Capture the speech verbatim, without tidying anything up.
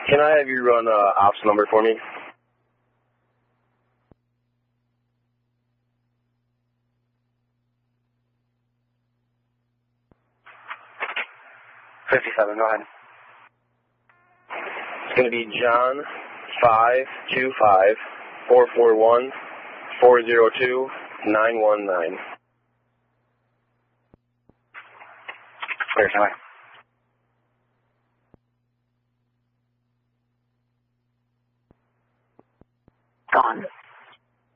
Can I have you run uh, ops number for me? fifty-seven, go ahead. It's going to be John five two five four four one four zero two nine one nine. Clear, can I?